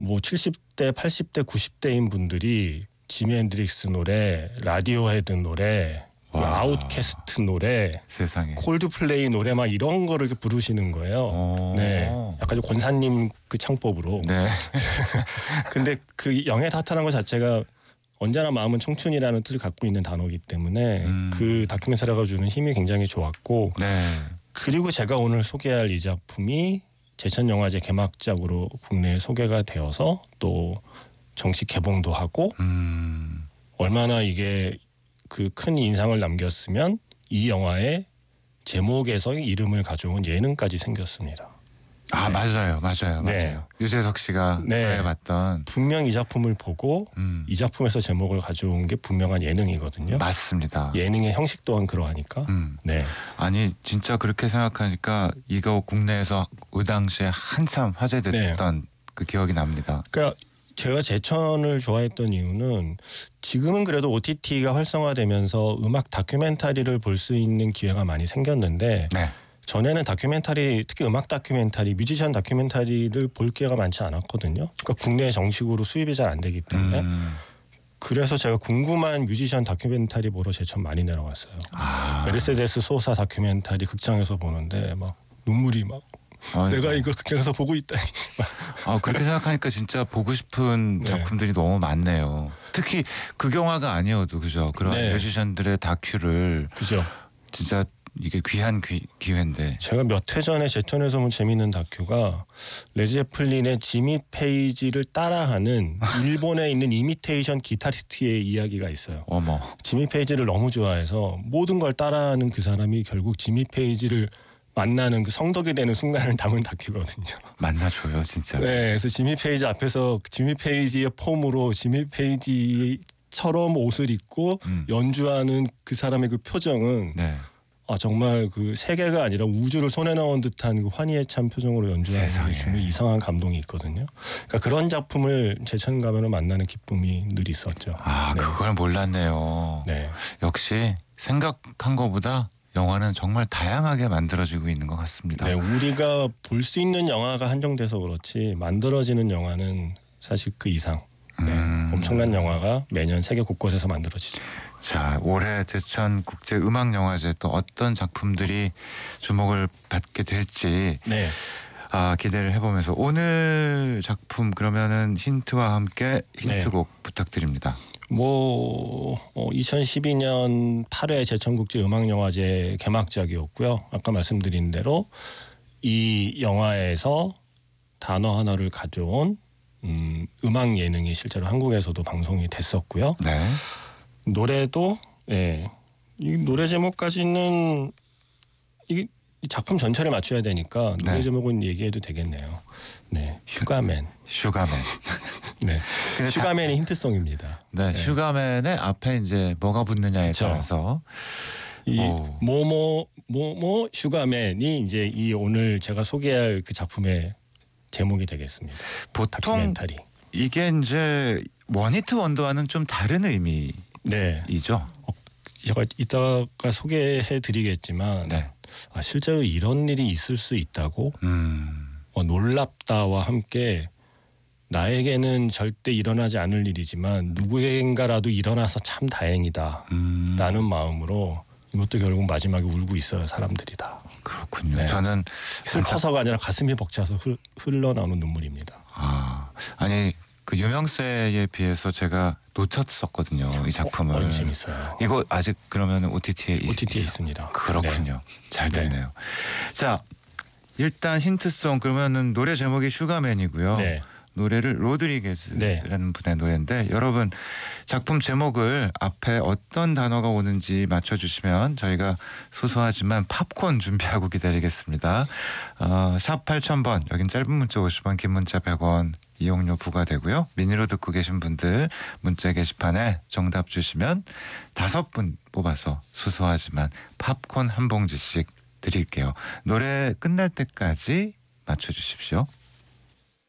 뭐 70대, 80대, 90대인 분들이 지미 앤드릭스 노래, 라디오헤드 노래, 아웃캐스트 노래, 세상에. 콜드플레이 노래 막 이런 거를 이렇게 부르시는 거예요. 네, 약간 좀 권사님 그 창법으로. 네. 근데 그 영예 타타라는 것 자체가 언제나 마음은 청춘이라는 뜻을 갖고 있는 단어이기 때문에 그 다큐멘터리가 주는 힘이 굉장히 좋았고, 네. 그리고 제가 오늘 소개할 이 작품이 제천영화제 개막작으로 국내에 소개가 되어서 또 정식 개봉도 하고 얼마나 이게 그 큰 인상을 남겼으면 이 영화의 제목에서 이름을 가져온 예능까지 생겼습니다. 아, 네. 맞아요. 네. 유재석 씨가 네. 봤던. 분명 이 작품을 보고 이 작품에서 제목을 가져온 게 분명한 예능이거든요. 맞습니다. 예능의 형식 또한 그러하니까. 네. 아니 진짜 그렇게 생각하니까 이거 국내에서 그 당시에 한참 화제됐던 그 기억이 납니다. 그러니까 제가 제천을 좋아했던 이유는 지금은 그래도 OTT가 활성화되면서 음악 다큐멘터리를 볼 수 있는 기회가 많이 생겼는데 네. 전에는 다큐멘터리, 특히 음악 다큐멘터리, 뮤지션 다큐멘터리를 볼 기회가 많지 않았거든요. 그러니까 국내에 정식으로 수입이 잘 안 되기 때문에. 그래서 제가 궁금한 뮤지션 다큐멘터리 보러 제천 많이 내려갔어요. 메르세데스 소사 다큐멘터리 극장에서 보는데 막 눈물이 막 내가 이걸 극장에서 보고 있다니. 그렇게 생각하니까 진짜 보고 싶은 작품들이 너무 많네요. 특히 극영화가 아니어도 그죠. 그런 뮤지션들의 다큐를 그죠. 진짜 이게 귀한 기회인데. 제가 몇 회 전에 제천에서 본 재미있는 다큐가 레드제플린의 지미 페이지를 따라하는 일본에 있는 이미테이션 기타리스트의 이야기가 있어요. 어머. 지미 페이지를 너무 좋아해서 모든 걸 따라하는 그 사람이 결국 지미 페이지를 만나는 그 성덕이 되는 순간을 담은 다큐거든요. 만나줘요, 진짜. 네, 그래서 지미 페이지 앞에서 지미 페이지의 폼으로 지미 페이지처럼 옷을 입고 연주하는 그 사람의 그 표정은 정말 그 세계가 아니라 우주를 손에 넣은 듯한 그 환희에 찬 표정으로 연주하는 게 주는 이상한 감동이 있거든요. 그러니까 그런 작품을 제천 가면은 만나는 기쁨이 늘 있었죠. 그걸 몰랐네요. 네. 역시 생각한 것보다 영화는 정말 다양하게 만들어지고 있는 것 같습니다. 네, 우리가 볼 수 있는 영화가 한정돼서 그렇지 만들어지는 영화는 사실 그 이상 엄청난 영화가 매년 세계 곳곳에서 만들어지죠. 자, 올해 제천 국제음악영화제 또 어떤 작품들이 주목을 받게 될지 기대를 해보면서 오늘 작품 그러면은 힌트와 함께 힌트곡 부탁드립니다. 2012년 8회 제천국제음악영화제 개막작이었고요. 아까 말씀드린 대로 이 영화에서 단어 하나를 가져온 음악 예능이 실제로 한국에서도 방송이 됐었고요. 노래도 이 노래 제목까지는 이 작품 전체를 맞춰야 되니까 노래 제목은 얘기해도 되겠네요. 슈가맨. 네. 슈가맨이 힌트송입니다. 슈가맨의 앞에 이제 뭐가 붙느냐에 따라서 이 뭐뭐 슈가맨이 이제 이 오늘 제가 소개할 그 작품의 제목이 되겠습니다. 보통 다큐멘터리. 이게 이제 원히트 원더와는 좀 다른 의미이죠. 제가 이따가 소개해드리겠지만 실제로 이런 일이 있을 수 있다고 놀랍다와 함께 나에게는 절대 일어나지 않을 일이지만 누구에겐가라도 일어나서 참 다행이다 라는 마음으로 이것도 결국 마지막에 울고 있어요. 사람들이 다. 그렇군요. 저는 슬퍼서가 아니라 가슴이 벅차서 흘러나오는 눈물입니다. 아니 그 유명세에 비해서 제가 놓쳤었거든요. 이 작품을. 재밌어요. 이거 아직 그러면 OTT에 있습니다. 그렇군요. 잘 됐네요. 자, 일단 힌트송 그러면은 노래 제목이 슈가맨이고요. 노래를 로드리게즈라는 분의 노래인데 여러분 작품 제목을 앞에 어떤 단어가 오는지 맞춰주시면 저희가 소소하지만 팝콘 준비하고 기다리겠습니다. 샵 8000번 여긴 짧은 문자 50원 긴 문자 100원 이용료 부과되고요. 미니로 듣고 계신 분들 문자 게시판에 정답 주시면 5분 뽑아서 소소하지만 팝콘 한 봉지씩 드릴게요. 노래 끝날 때까지 맞춰주십시오.